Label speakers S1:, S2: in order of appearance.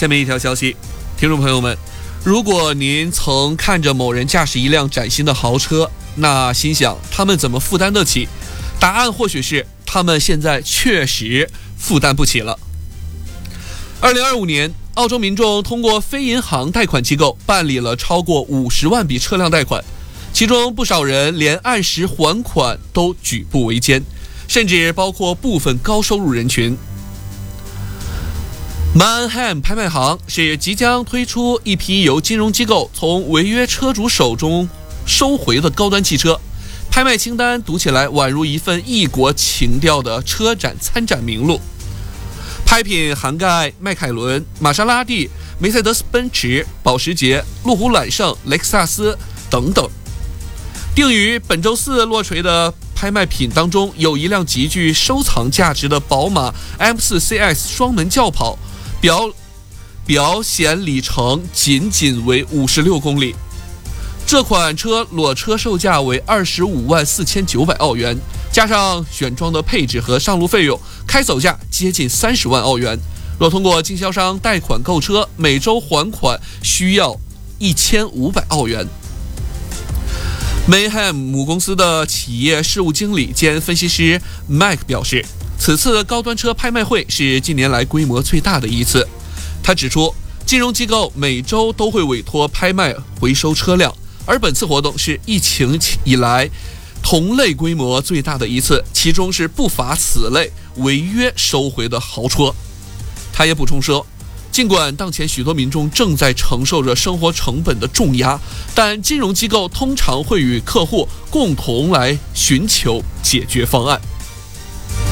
S1: 下面一条消息，听众朋友们，如果您曾看着某人驾驶一辆崭新的豪车，那心想他们怎么负担得起？答案或许是他们现在确实负担不起了。2025年，澳洲民众通过非银行贷款机构办理了超过50万笔车辆贷款，其中不少人连按时还款都举步维艰，甚至包括部分高收入人群。Manheim 拍卖行是即将推出一批由金融机构从违约车主手中收回的高端汽车，拍卖清单读起来宛如一份异国情调的车展参展名录。拍品涵盖迈凯伦、玛莎拉蒂、梅赛德斯奔驰、保时捷、路虎揽胜、雷克萨斯等等。定于本周四落锤的拍卖品当中，有一辆极具收藏价值的宝马 M4 CS 双门轿跑，表显里程仅为56公里。这款车裸车售价为254900澳元，加上选装的配置和上路费用，开走价接近30万澳元。若通过经销商贷款购车，每周还款需要1500澳元。Mayhem 母公司的企业事务经理兼分析师 Mike 表示，此次高端车拍卖会是近年来规模最大的一次。他指出，金融机构每周都会委托拍卖回收车辆，而本次活动是疫情以来同类规模最大的一次，其中是不乏此类违约收回的豪车。他也补充说，尽管当前许多民众正在承受着生活成本的重压，但金融机构通常会与客户共同来寻求解决方案。